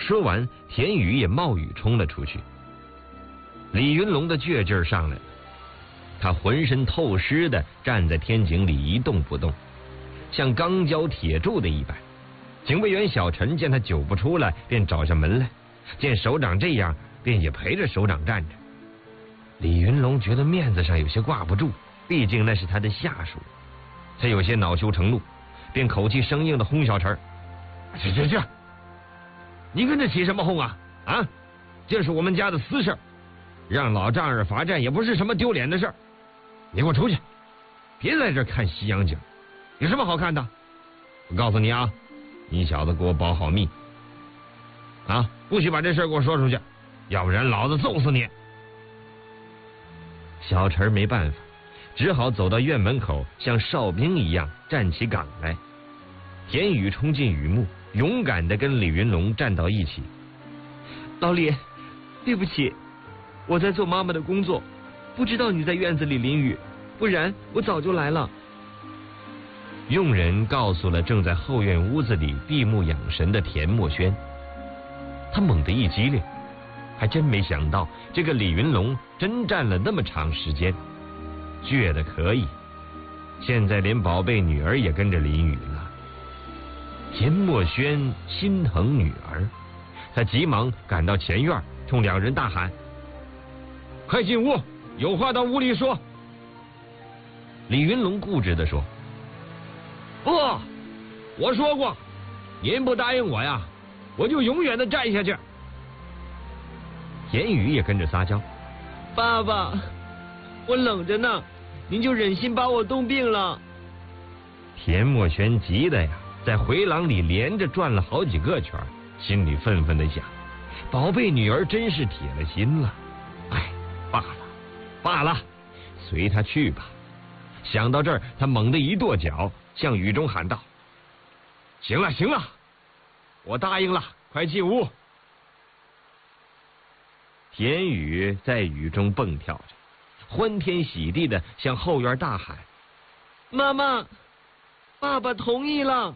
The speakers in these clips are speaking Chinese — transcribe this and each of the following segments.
说完，田宇也冒雨冲了出去。李云龙的倔劲儿上来了，他浑身透湿的站在天井里一动不动，像钢胶铁柱的一般。警卫员小陈见他久不出来，便找上门来，见首长这样，便也陪着首长站着。李云龙觉得面子上有些挂不住，毕竟那是他的下属，他有些恼羞成怒，便口气生硬的轰小陈：“去！你跟着起什么哄啊？啊，这是我们家的私事，让老丈人罚站也不是什么丢脸的事儿。你给我出去，别在这看西洋景，有什么好看的？我告诉你啊，你小子给我保好密啊，不许把这事给我说出去，要不然老子揍死你！”小陈没办法，只好走到院门口，像哨兵一样站起岗来。田宇冲进雨幕，勇敢地跟李云龙站到一起。“老李，对不起，我在做妈妈的工作，不知道你在院子里淋雨，不然我早就来了。”佣人告诉了正在后院屋子里闭目养神的田墨轩。他猛地一激灵，还真没想到这个李云龙真站了那么长时间，倔得可以，现在连宝贝女儿也跟着淋雨了。田墨轩心疼女儿，他急忙赶到前院，冲两人大喊：“快进屋，有话到屋里说。”李云龙固执地说：“不，我说过，您不答应我呀，我就永远的站下去。”田宇也跟着撒娇：“爸爸，我冷着呢，您就忍心把我冻病了。”田墨轩急的呀，在回廊里连着转了好几个圈，心里愤愤的想：宝贝女儿真是铁了心了。哎，罢了，随他去吧。想到这儿，他猛地一跺脚，向雨中喊道：“行了，我答应了，快进屋。”田宇在雨中蹦跳着，欢天喜地的向后院大喊：“妈妈，爸爸同意了。”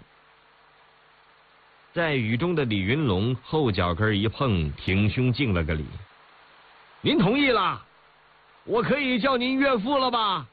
在雨中的李云龙后脚跟一碰，挺胸敬了个礼：“您同意了，我可以叫您岳父了吧？”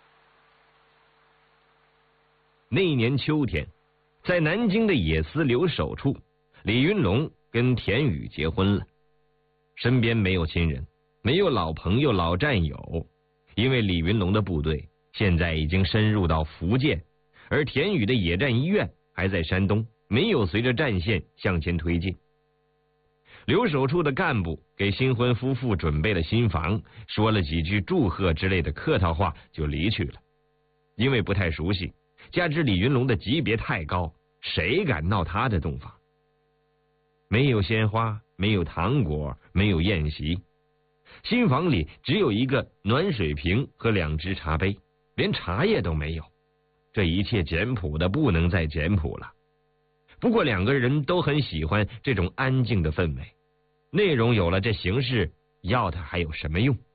那年秋天，在南京的野司留守处，李云龙跟田宇结婚了。身边没有亲人，没有老朋友老战友，因为李云龙的部队现在已经深入到福建，而田宇的野战医院还在山东，没有随着战线向前推进。留守处的干部给新婚夫妇准备了新房，说了几句祝贺之类的客套话就离去了。因为不太熟悉，加之李云龙的级别太高，谁敢闹他的洞房？没有鲜花，没有糖果，没有宴席，新房里只有一个暖水瓶和2只茶杯，连茶叶都没有。这一切简朴的不能再简朴了。不过两个人都很喜欢这种安静的氛围，内容有了，这形式要它还有什么用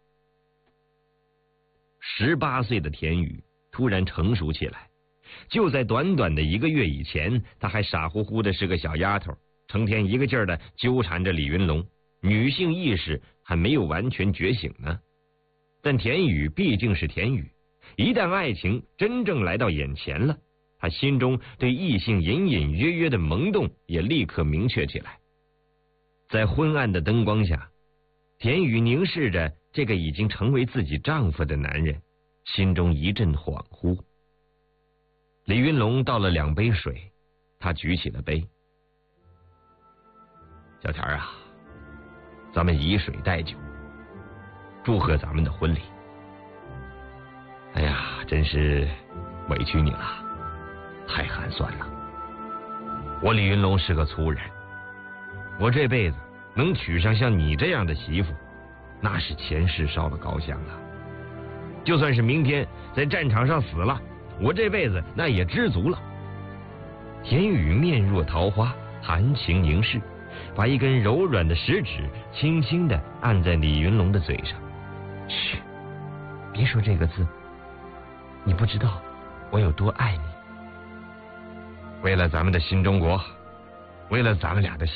？18岁的田宇突然成熟起来，就在短短的1个月以前，他还傻乎乎的是个小丫头，成天一个劲儿的纠缠着李云龙，女性意识还没有完全觉醒呢。但田宇毕竟是田宇，一旦爱情真正来到眼前了，他心中对异性隐隐约约的萌动也立刻明确起来。在昏暗的灯光下，田宇凝视着这个已经成为自己丈夫的男人，心中一阵恍惚。李云龙倒了2杯水，他举起了杯：“小田啊，咱们以水代酒，祝贺咱们的婚礼。哎呀，真是委屈你了，太寒酸了。我李云龙是个粗人，我这辈子能娶上像你这样的媳妇，那是前世烧了高香了。就算是明天在战场上死了，我这辈子那也知足了。”田宇面若桃花，含情凝视，把一根柔软的食指轻轻地按在李云龙的嘴上：“嘘，别说这个字，你不知道我有多爱你。为了咱们的新中国，为了咱们俩的